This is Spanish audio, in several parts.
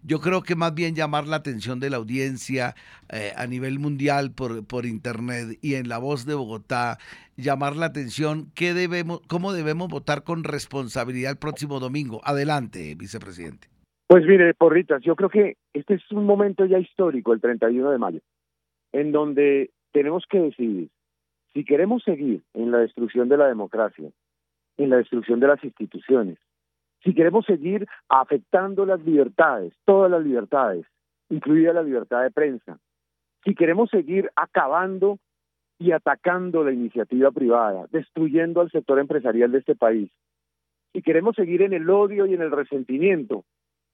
Yo creo que más bien llamar la atención de la audiencia a nivel mundial por internet y en La Voz de Bogotá, llamar la atención cómo debemos votar con responsabilidad el próximo domingo. Adelante, vicepresidente. Pues mire, Porritas, yo creo que este es un momento ya histórico, el 31 de mayo, en donde tenemos que decidir si queremos seguir en la destrucción de la democracia, en la destrucción de las instituciones, si queremos seguir afectando las libertades, todas las libertades, incluida la libertad de prensa, si queremos seguir acabando y atacando la iniciativa privada, destruyendo al sector empresarial de este país, si queremos seguir en el odio y en el resentimiento,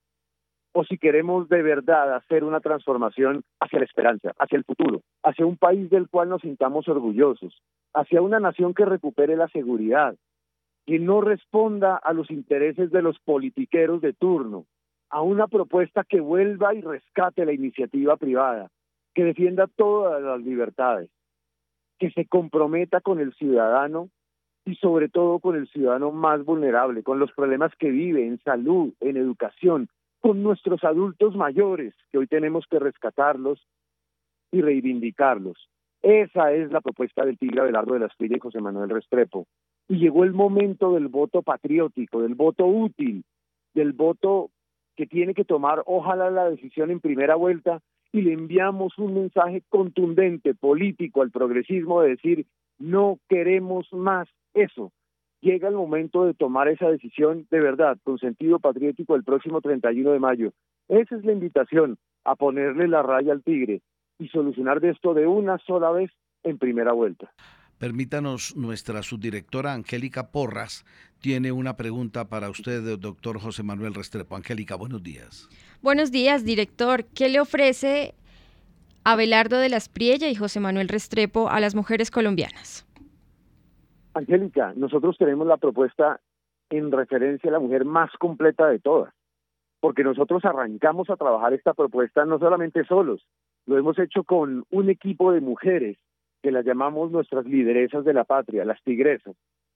o si queremos de verdad hacer una transformación hacia la esperanza, hacia el futuro, hacia un país del cual nos sintamos orgullosos, hacia una nación que recupere la seguridad, que no responda a los intereses de los politiqueros de turno, a una propuesta que vuelva y rescate la iniciativa privada, que defienda todas las libertades, que se comprometa con el ciudadano y sobre todo con el ciudadano más vulnerable, con los problemas que vive en salud, en educación, con nuestros adultos mayores, que hoy tenemos que rescatarlos y reivindicarlos. Esa es la propuesta del Tigre Abelardo de la Espriella y José Manuel Restrepo. Y llegó el momento del voto patriótico, del voto útil, del voto que tiene que tomar, ojalá, la decisión en primera vuelta, y le enviamos un mensaje contundente, político, al progresismo de decir, no queremos más eso. Llega el momento de tomar esa decisión de verdad, con sentido patriótico, el próximo 31 de mayo. Esa es la invitación, a ponerle la raya al Tigre y solucionar de esto de una sola vez en primera vuelta. Permítanos, nuestra subdirectora Angélica Porras tiene una pregunta para usted, doctor José Manuel Restrepo. Angélica, buenos días. Buenos días, director. ¿Qué le ofrece Abelardo de la Espriella y José Manuel Restrepo a las mujeres colombianas? Angélica, nosotros tenemos la propuesta en referencia a la mujer más completa de todas, porque nosotros arrancamos a trabajar esta propuesta no solamente solos, lo hemos hecho con un equipo de mujeres que las llamamos nuestras lideresas de la patria, las tigresas.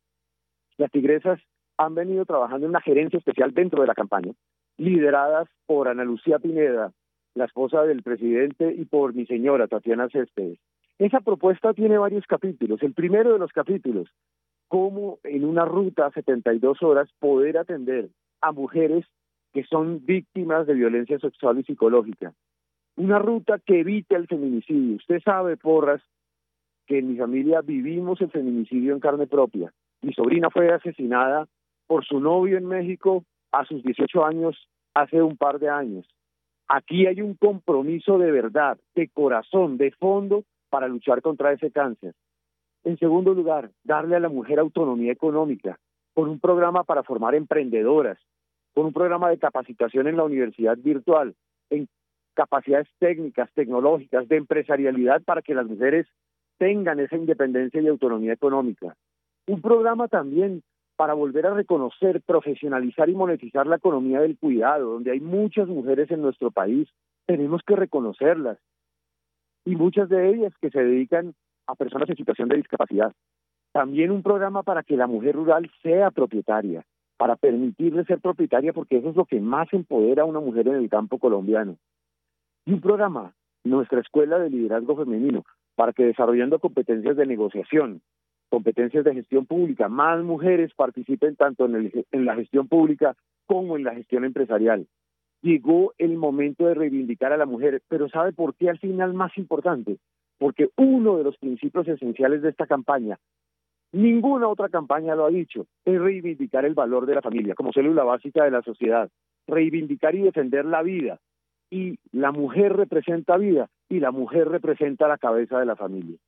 Las tigresas han venido trabajando en una gerencia especial dentro de la campaña, lideradas por Ana Lucía Pineda, la esposa del presidente, y por mi señora, Tatiana Céspedes. Esa propuesta tiene varios capítulos. El primero de los capítulos, cómo en una ruta 72 horas poder atender a mujeres que son víctimas de violencia sexual y psicológica. Una ruta que evite el feminicidio. Usted sabe, Porras, que en mi familia vivimos el feminicidio en carne propia. Mi sobrina fue asesinada por su novio en México a sus 18 años, hace un par de años. Aquí hay un compromiso de verdad, de corazón, de fondo, para luchar contra ese cáncer. En segundo lugar, darle a la mujer autonomía económica, con un programa para formar emprendedoras, con un programa de capacitación en la universidad virtual, en capacidades técnicas, tecnológicas, de empresarialidad, para que las mujeres tengan esa independencia y autonomía económica. Un programa también para volver a reconocer, profesionalizar y monetizar la economía del cuidado, donde hay muchas mujeres en nuestro país, tenemos que reconocerlas, y muchas de ellas que se dedican a personas en situación de discapacidad. También un programa para que la mujer rural sea propietaria, para permitirle ser propietaria, porque eso es lo que más empodera a una mujer en el campo colombiano. Y un programa, nuestra escuela de liderazgo femenino, para que desarrollando competencias de negociación, competencias de gestión pública, más mujeres participen tanto en la gestión pública como en la gestión empresarial. Llegó el momento de reivindicar a la mujer, pero ¿sabe por qué al final más importante? Porque uno de los principios esenciales de esta campaña, ninguna otra campaña lo ha dicho, es reivindicar el valor de la familia como célula básica de la sociedad, reivindicar y defender la vida. Y la mujer representa vida, y la mujer representa la cabeza de la familia.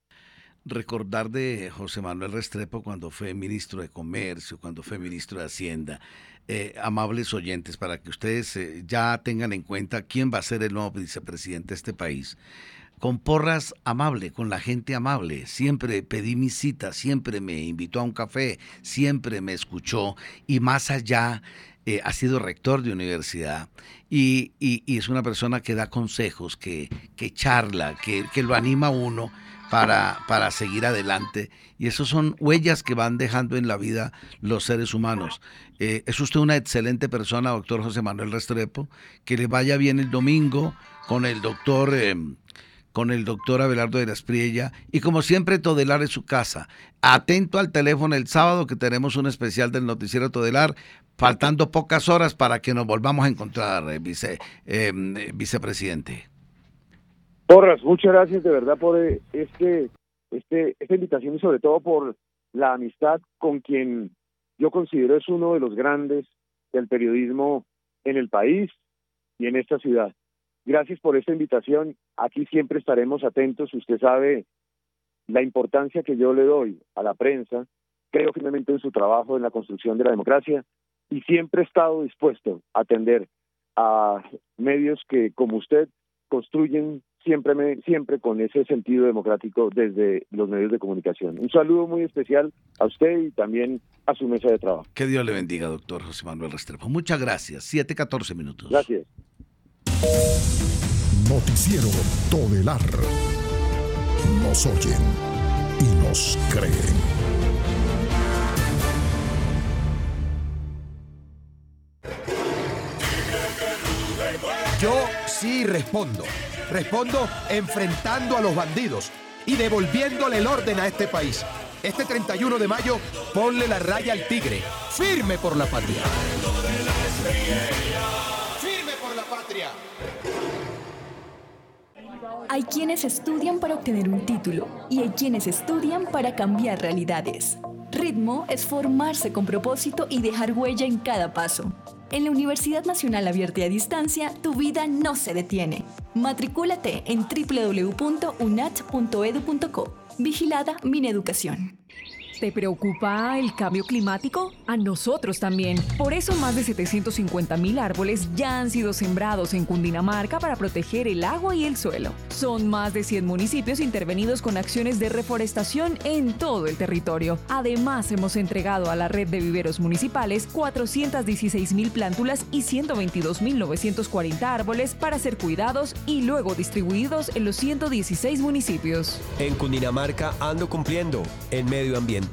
Recordar de José Manuel Restrepo cuando fue ministro de Comercio, cuando fue ministro de Hacienda. Amables oyentes, para que ustedes ya tengan en cuenta quién va a ser el nuevo vicepresidente de este país. Con Porras amable, con la gente amable, siempre pedí mi cita, siempre me invitó a un café, siempre me escuchó, y más allá ha sido rector de universidad y es una persona que da consejos, que charla, que lo anima a uno para seguir adelante. Y eso son huellas que van dejando en la vida los seres humanos. Es usted una excelente persona, doctor José Manuel Restrepo. Que le vaya bien el domingo con el doctor Abelardo de la Espriella, y como siempre Todelar es su casa. Atento al teléfono el sábado, que tenemos un especial del noticiero Todelar, faltando pocas horas para que nos volvamos a encontrar, vicepresidente. Porras, muchas gracias de verdad por esta invitación, y sobre todo por la amistad con quien yo considero es uno de los grandes del periodismo en el país y en esta ciudad. Gracias por esta invitación. Aquí siempre estaremos atentos. Usted sabe la importancia que yo le doy a la prensa. Creo firmemente en su trabajo en la construcción de la democracia, y siempre he estado dispuesto a atender a medios que, como usted, construyen siempre con ese sentido democrático desde los medios de comunicación. Un saludo muy especial a usted y también a su mesa de trabajo. Que Dios le bendiga, doctor José Manuel Restrepo. Muchas gracias. 7:14 minutos. Gracias. Noticiero Todelar. Nos oyen y nos creen. Yo sí respondo. Respondo enfrentando a los bandidos y devolviéndole el orden a este país. Este 31 de mayo, ponle la raya al tigre. Firme por la patria. Firme por la patria. Hay quienes estudian para obtener un título y hay quienes estudian para cambiar realidades. Ritmo es formarse con propósito y dejar huella en cada paso. En la Universidad Nacional Abierta y a Distancia, tu vida no se detiene. Matricúlate en www.unat.edu.co. Vigilada Mineducación. ¿Te preocupa el cambio climático? A nosotros también. Por eso más de 750,000 árboles ya han sido sembrados en Cundinamarca para proteger el agua y el suelo. Son más de 100 municipios intervenidos con acciones de reforestación en todo el territorio. Además, hemos entregado a la red de viveros municipales 416,000 plántulas y 122,940 árboles para ser cuidados y luego distribuidos en los 116 municipios. En Cundinamarca ando cumpliendo en medio ambiente.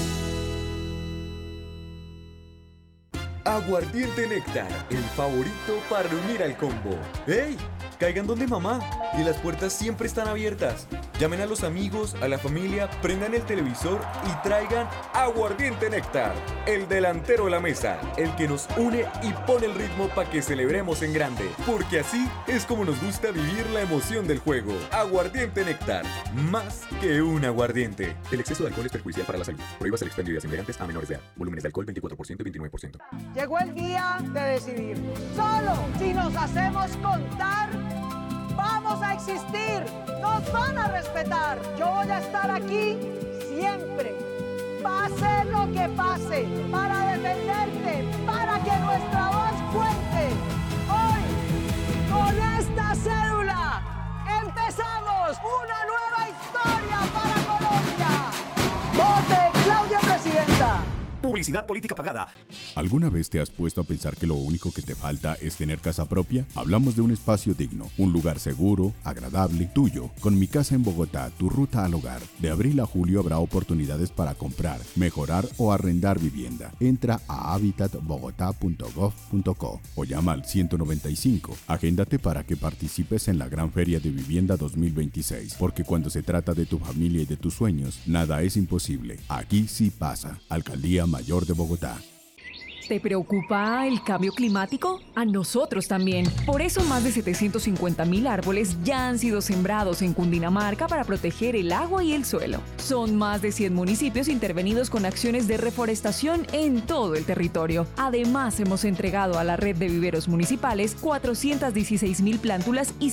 Aguardiente Néctar, el favorito para reunir al combo. ¡Hey! Caigan donde mamá, y las puertas siempre están abiertas. Llamen a los amigos, a la familia, prendan el televisor y traigan Aguardiente Néctar, el delantero de la mesa, el que nos une y pone el ritmo para que celebremos en grande, porque así es como nos gusta vivir la emoción del juego. Aguardiente Néctar, más que un aguardiente. El exceso de alcohol es perjudicial para la salud. Prohíbas el expendio de embriagantes a menores de edad. Volúmenes de alcohol 24% y 29%. Llegó el día de decidir. Solo si nos hacemos contar, vamos a existir. Nos van a respetar. Yo voy a estar aquí siempre, pase lo que pase, para defenderte, para que nuestra voz cuente. Hoy, con esta cédula, empezamos una nueva historia para Colombia. ¡Vote Claudia Presidenta! Publicidad política pagada. ¿Alguna vez te has puesto a pensar que lo único que te falta es tener casa propia? Hablamos de un espacio digno, un lugar seguro, agradable, tuyo. Con Mi Casa en Bogotá, tu ruta al hogar. De abril a julio habrá oportunidades para comprar, mejorar o arrendar vivienda. Entra a habitatbogotá.gov.co o llama al 195. Agéndate para que participes en la Gran Feria de Vivienda 2026, porque cuando se trata de tu familia y de tus sueños, nada es imposible. Aquí sí pasa. Alcaldía Mayor de Bogotá. ¿Te preocupa el cambio climático? A nosotros también. Por eso más de 750,000 árboles ya han sido sembrados en Cundinamarca para proteger el agua y el suelo. Son más de 100 municipios intervenidos con acciones de reforestación en todo el territorio. Además, hemos entregado a la red de viveros municipales 416,000 plántulas y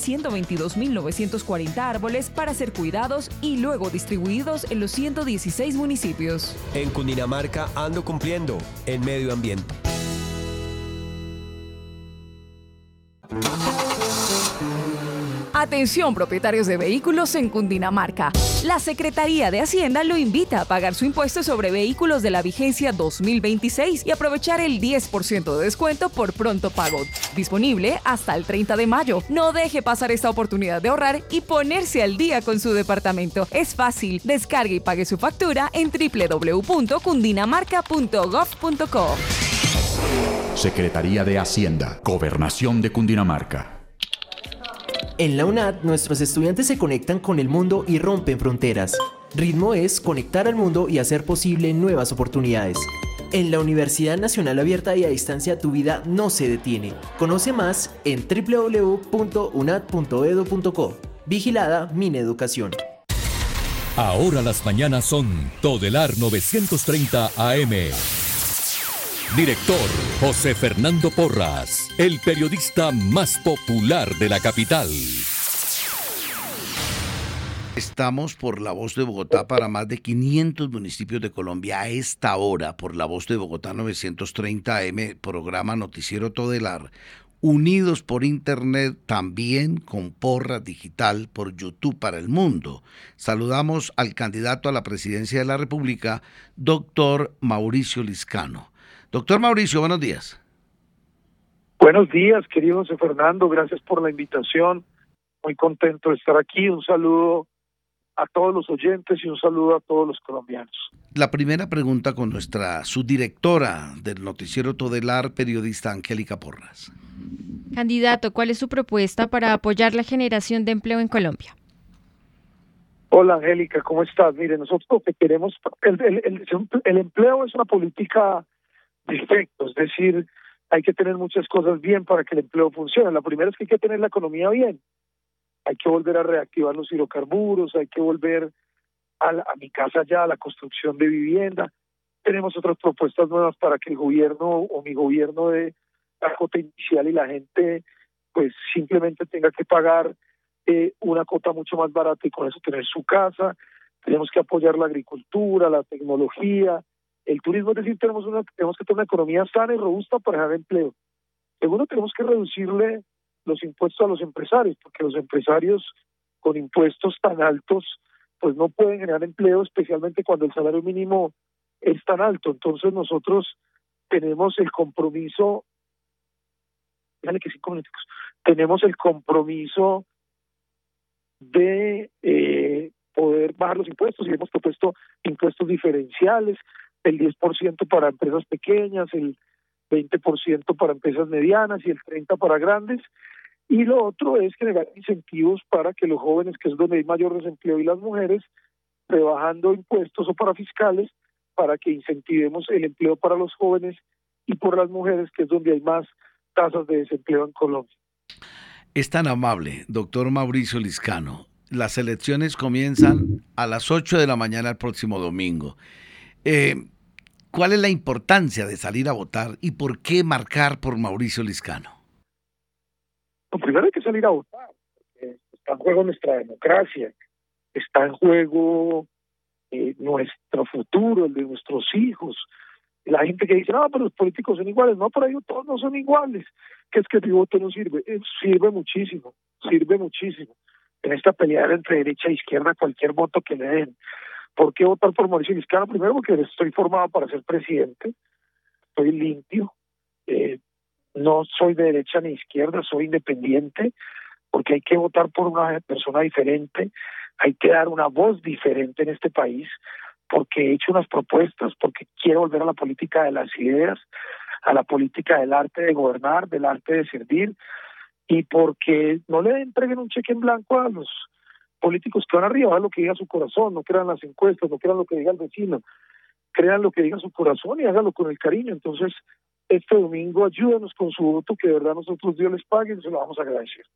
122,940 árboles para ser cuidados y luego distribuidos en los 116 municipios. En Cundinamarca ando cumpliendo en medio ambiente. Atención, propietarios de vehículos en Cundinamarca. La Secretaría de Hacienda lo invita a pagar su impuesto sobre vehículos de la vigencia 2026 y aprovechar el 10% de descuento por pronto pago. Disponible hasta el 30 de mayo. No deje pasar esta oportunidad de ahorrar y ponerse al día con su departamento. Es fácil. Descargue y pague su factura en www.cundinamarca.gov.co. Secretaría de Hacienda, Gobernación de Cundinamarca. En la UNAD, nuestros estudiantes se conectan con el mundo y rompen fronteras. Ritmo es conectar al mundo y hacer posible nuevas oportunidades. En la Universidad Nacional Abierta y a Distancia, tu vida no se detiene. Conoce más en www.unad.edu.co. Vigilada Mineducación. Ahora las mañanas son Todelar 930 AM. Director José Fernando Porras, el periodista más popular de la capital. Estamos por La Voz de Bogotá para más de 500 municipios de Colombia a esta hora por La Voz de Bogotá 930 AM, programa Noticiero Todelar, unidos por internet también con Porras Digital por YouTube para el mundo. Saludamos al candidato a la presidencia de la República, doctor Mauricio Liscano. Doctor Mauricio, buenos días. Buenos días, querido José Fernando, gracias por la invitación. Muy contento de estar aquí. Un saludo a todos los oyentes y un saludo a todos los colombianos. La primera pregunta con nuestra subdirectora del Noticiero Todelar, periodista Angélica Porras. Candidato, ¿cuál es su propuesta para apoyar la generación de empleo en Colombia? Hola Angélica, ¿cómo estás? Mire, nosotros lo que queremos, el empleo es una política de efecto, es decir, hay que tener muchas cosas bien para que el empleo funcione. La primera es que hay que tener la economía bien. Hay que volver a reactivar los hidrocarburos, hay que volver a mi casa ya, a la construcción de vivienda. Tenemos otras propuestas nuevas para que el gobierno o mi gobierno dé la cuota inicial y la gente pues simplemente tenga que pagar una cuota mucho más barata y con eso tener su casa. Tenemos que apoyar la agricultura, la tecnología, el turismo, es decir, tenemos que tener una economía sana y robusta para generar empleo. Segundo, tenemos que reducirle los impuestos a los empresarios, porque los empresarios con impuestos tan altos pues no pueden generar empleo, especialmente cuando el salario mínimo es tan alto. Entonces nosotros tenemos el compromiso, tenemos el compromiso de poder bajar los impuestos y hemos propuesto impuestos diferenciales, el 10% para empresas pequeñas, el 20% para empresas medianas y el 30% para grandes. Y lo otro es generar incentivos para que los jóvenes, que es donde hay mayor desempleo, y las mujeres, rebajando impuestos o para fiscales, para que incentivemos el empleo para los jóvenes y por las mujeres, que es donde hay más tasas de desempleo en Colombia. Es tan amable, doctor Mauricio Liscano. Las elecciones comienzan a las 8 de la mañana el próximo domingo. ¿Cuál es la importancia de salir a votar y por qué marcar por Mauricio Liscano? Primero hay que salir a votar, porque está en juego nuestra democracia, está en juego nuestro futuro, el de nuestros hijos. La gente que dice, no, pero los políticos son iguales, no, por ahí todos no son iguales, que es que mi voto no sirve. Sirve muchísimo. En esta pelea entre derecha e izquierda, cualquier voto que le den. ¿Por qué votar por Mauricio Liscano? Primero porque estoy formado para ser presidente, estoy limpio, no soy de derecha ni izquierda, soy independiente, porque hay que votar por una persona diferente, hay que dar una voz diferente en este país, porque he hecho unas propuestas, porque quiero volver a la política de las ideas, a la política del arte de gobernar, del arte de servir, y porque no le entreguen un cheque en blanco a los políticos que van arriba, hagan lo que diga su corazón, no crean las encuestas, no crean lo que diga el vecino, crean lo que diga su corazón y háganlo con el cariño. Entonces, este domingo ayúdenos con su voto, que de verdad nosotros Dios les pague y se lo vamos a agradecer.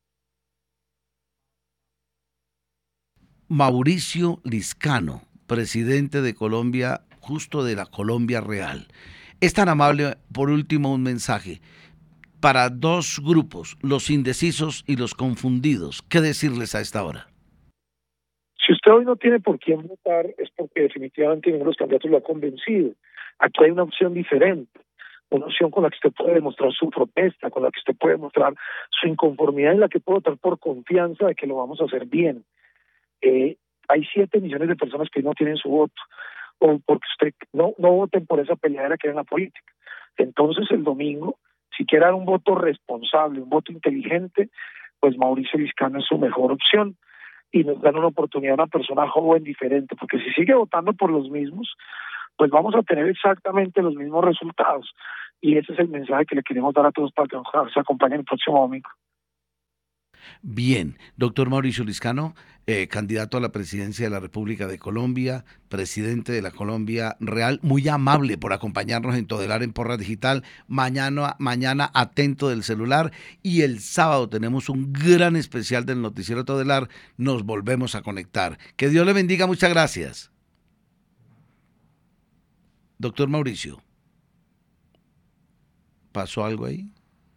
Mauricio Liscano, presidente de Colombia, justo de la Colombia Real. Es tan amable, por último, un mensaje para dos grupos, los indecisos y los confundidos. ¿Qué decirles a esta hora? Si usted hoy no tiene por quién votar, es porque definitivamente ninguno de los candidatos lo ha convencido. Aquí hay una opción diferente, una opción con la que usted puede demostrar su protesta, con la que usted puede mostrar su inconformidad y la que puede votar por confianza de que lo vamos a hacer bien. Hay 7 millones de personas que no tienen su voto, o porque usted no voten por esa peleadera que hay en la política. Entonces el domingo, si quiere dar un voto responsable, un voto inteligente, pues Mauricio Liscano es su mejor opción y nos dan una oportunidad a una persona joven diferente, porque si sigue votando por los mismos, pues vamos a tener exactamente los mismos resultados. Y ese es el mensaje que le queremos dar a todos para que nos acompañen el próximo domingo. Bien, doctor Mauricio Liscano, candidato a la presidencia de la República de Colombia, presidente de la Colombia Real, muy amable por acompañarnos en Todelar en Porras Digital. Mañana atento del celular, y el sábado tenemos un gran especial del Noticiero Todelar. Nos volvemos a conectar. Que Dios le bendiga, muchas gracias. Doctor Mauricio, ¿pasó algo ahí?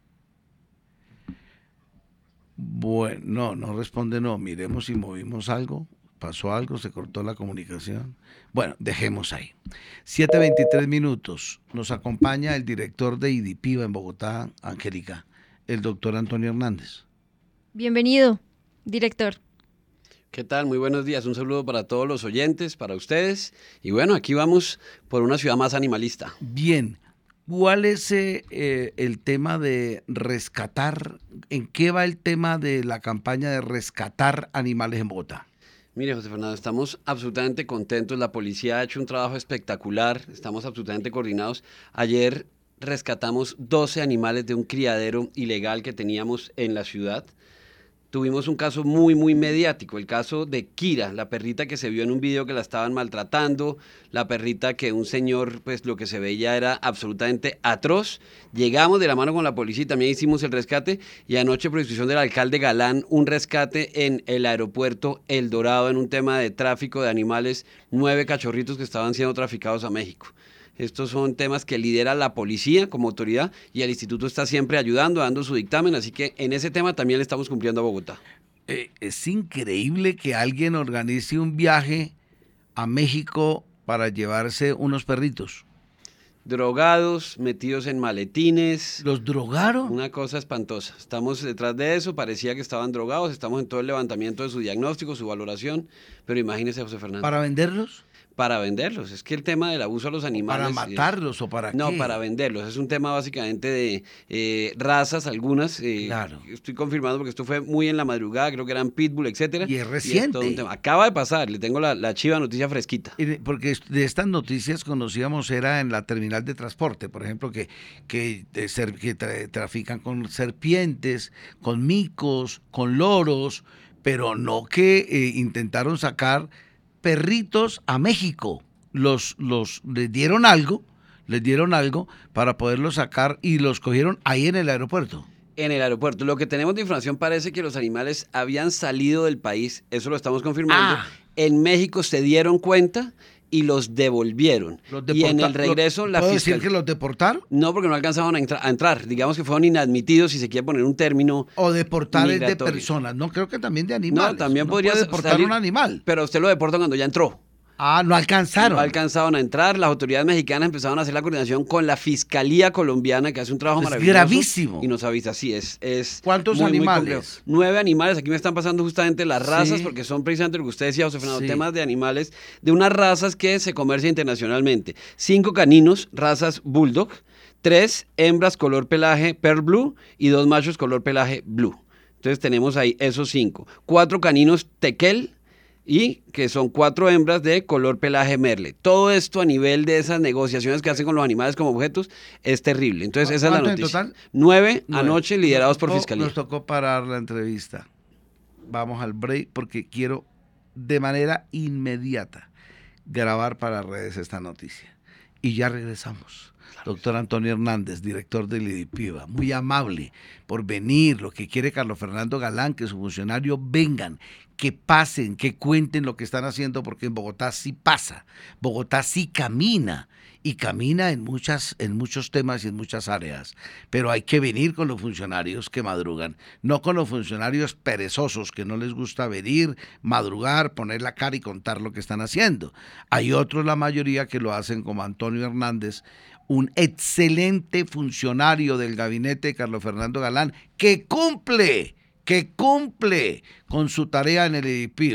Bueno, no responde, no. Miremos si movimos algo. ¿Pasó algo? ¿Se cortó la comunicación? Bueno, dejemos ahí. 7:23 minutos. Nos acompaña el director de IDIPIVA en Bogotá, Angélica, el doctor Antonio Hernández. Bienvenido, director. ¿Qué tal? Muy buenos días. Un saludo para todos los oyentes, para ustedes. Y bueno, aquí vamos por una ciudad más animalista. Bien. ¿Cuál es el tema de rescatar? ¿En qué va el tema de la campaña de rescatar animales en Bogotá? Mire, José Fernando, estamos absolutamente contentos. La policía ha hecho un trabajo espectacular. Estamos absolutamente coordinados. Ayer rescatamos 12 animales de un criadero ilegal que teníamos en la ciudad. Tuvimos un caso muy mediático, el caso de Kira, la perrita que se vio en un video que la estaban maltratando, la perrita que un señor, pues lo que se veía era absolutamente atroz. Llegamos de la mano con la policía y también hicimos el rescate, y anoche por instrucción del alcalde Galán, un rescate en el aeropuerto El Dorado en un tema de tráfico de animales, 9 cachorritos que estaban siendo traficados a México. Estos son temas que lidera la policía como autoridad, y el instituto está siempre ayudando, dando su dictamen, así que en ese tema también le estamos cumpliendo a Bogotá. Es increíble que alguien organice un viaje a México para llevarse unos perritos. Drogados, metidos en maletines. ¿Los drogaron? Una cosa espantosa. Estamos detrás de eso, parecía que estaban drogados, estamos en todo el levantamiento de su diagnóstico, su valoración, pero imagínese, José Fernando. ¿Para venderlos? Para venderlos. Es que el tema del abuso a los animales... ¿Para matarlos o para qué? No, para venderlos. Es un tema básicamente de razas, algunas. Claro. Estoy confirmando porque esto fue muy en la madrugada, creo que eran pitbull, etcétera. Y es reciente. Y es todo un tema. Acaba de pasar, le tengo la chiva noticia fresquita. Porque de estas noticias conocíamos era en la terminal de transporte, por ejemplo, que trafican con serpientes, con micos, con loros, pero no que intentaron sacar perritos a México. Les dieron algo para poderlos sacar, y los cogieron ahí en el aeropuerto. En el aeropuerto. Lo que tenemos de información parece que los animales habían salido del país, eso lo estamos confirmando. En México se dieron cuenta y los devolvieron. Y en el regreso la fiscalía... ¿Puedo decir que los deportaron? No, porque no alcanzaban a entrar. Digamos que fueron inadmitidos, si se quiere poner un término. O deportar es de personas. No, creo que también de animales. No, también podría deportar un animal. Pero usted lo deporta cuando ya entró. No alcanzaron. No alcanzaron a entrar. Las autoridades mexicanas empezaron a hacer la coordinación con la Fiscalía colombiana, que hace un trabajo maravilloso. Es gravísimo. Y nos avisa, sí, es ¿Cuántos animales? 9 animales. Aquí me están pasando justamente las razas, porque son precisamente lo que usted decía, José Fernando, temas de animales, de unas razas que se comercian internacionalmente. 5 caninos, razas Bulldog, 3 hembras color pelaje Pearl Blue y 2 machos color pelaje Blue. Entonces tenemos ahí esos 5. 4 caninos Tequel, y que son 4 hembras de color pelaje Merle. Todo esto a nivel de esas negociaciones que hacen con los animales como objetos es terrible. Entonces esa es la noticia. En total? 9 anoche liderados por Fiscalía. Nos tocó parar la entrevista. Vamos al break porque quiero de manera inmediata grabar para redes esta noticia. Y ya regresamos. Doctor Antonio Hernández, director del IDIPIVA, muy amable por venir. Lo que quiere Carlos Fernando Galán, que sus funcionarios vengan, que pasen, que cuenten lo que están haciendo, porque en Bogotá sí pasa, Bogotá sí camina, y camina en muchos temas y en muchas áreas, pero hay que venir con los funcionarios que madrugan, no con los funcionarios perezosos que no les gusta venir, madrugar, poner la cara y contar lo que están haciendo. Hay otros, la mayoría, que lo hacen como Antonio Hernández, un excelente funcionario del gabinete de Carlos Fernando Galán, que cumple con su tarea en el IDIPIVA.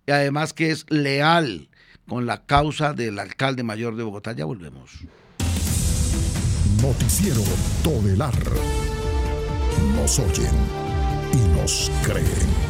y además que es leal con la causa del alcalde mayor de Bogotá. Ya volvemos. Noticiero Todelar. Nos oyen y nos creen.